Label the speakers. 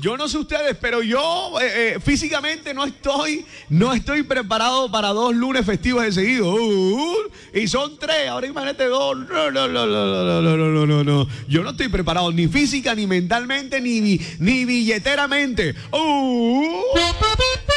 Speaker 1: yo no sé ustedes, pero yo físicamente no estoy preparado para 2 lunes festivos de seguido. Y son 3, ahora imagínate 2. No. Yo no estoy preparado ni física, ni mentalmente, ni billeteramente.